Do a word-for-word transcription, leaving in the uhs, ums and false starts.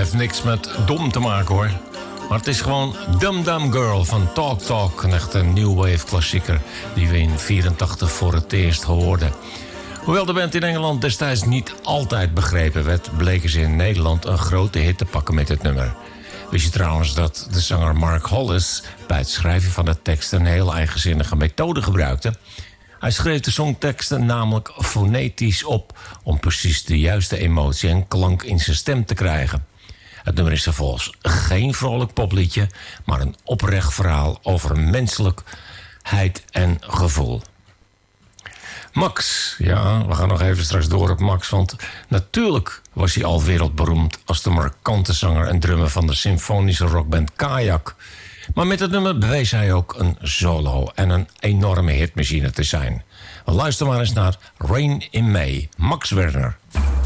heeft niks met dom te maken hoor. Maar het is gewoon Dum Dum Girl van Talk Talk. Een echte new wave klassieker die we in vierentachtig voor het eerst hoorden. Hoewel de band in Engeland destijds niet altijd begrepen werd, bleken ze in Nederland een grote hit te pakken met het nummer. Wist je trouwens dat de zanger Mark Hollis bij het schrijven van de tekst een heel eigenzinnige methode gebruikte? Hij schreef de songteksten namelijk fonetisch op om precies de juiste emotie en klank in zijn stem te krijgen. Het nummer is vervolgens geen vrolijk popliedje, maar een oprecht verhaal over menselijkheid en gevoel. Max, ja, we gaan nog even straks door op Max, want natuurlijk was hij al wereldberoemd als de markante zanger en drummer van de symfonische rockband Kajak. Maar met het nummer bewees hij ook een solo en een enorme hitmachine te zijn. Luister maar eens naar Rain in May, Max Werner.